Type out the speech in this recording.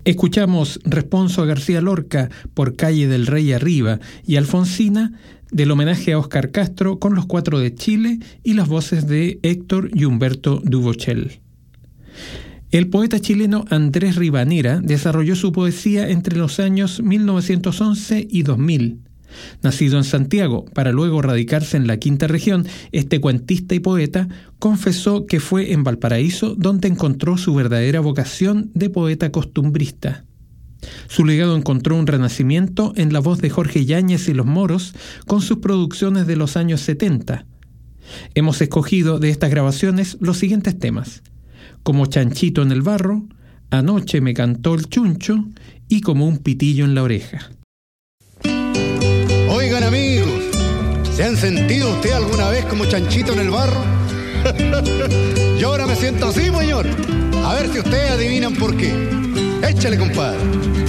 Escuchamos Responso a García Lorca por Calle del Rey Arriba y Alfonsina del homenaje a Óscar Castro con los Cuatro de Chile y las voces de Héctor y Humberto Duvochel. El poeta chileno Andrés Rivanera desarrolló su poesía entre los años 1911 y 2000. Nacido en Santiago, para luego radicarse en la Quinta Región, este cuentista y poeta confesó que fue en Valparaíso donde encontró su verdadera vocación de poeta costumbrista. Su legado encontró un renacimiento en la voz de Jorge Yáñez y los Moros con sus producciones de los años 70. Hemos escogido de estas grabaciones los siguientes temas: Como chanchito en el barro, Anoche me cantó el chuncho y Como un pitillo en la oreja. Oigan, amigos, ¿se han sentido usted alguna vez como chanchito en el barro? Yo ahora me siento así, señor. A ver si ustedes adivinan por qué. Échale, compadre.